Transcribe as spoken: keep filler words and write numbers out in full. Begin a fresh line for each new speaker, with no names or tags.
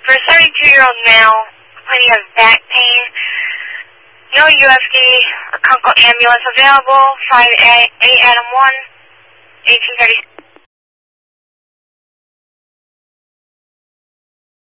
For a seventy-two-year-old male complaining of back pain, no U F D or Kunkel ambulance available. five eight Adam one, eighteen thirty.